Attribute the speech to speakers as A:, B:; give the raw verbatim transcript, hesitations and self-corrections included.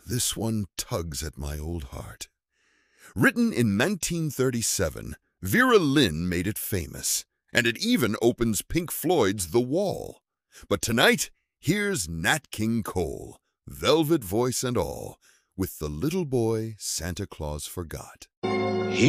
A: this one tugs at my old heart. Written in nineteen thirty-seven, Vera Lynn made it famous, and it even opens Pink Floyd's The Wall. But tonight, here's Nat King Cole, velvet voice and all, with The Little Boy Santa Claus Forgot.
B: He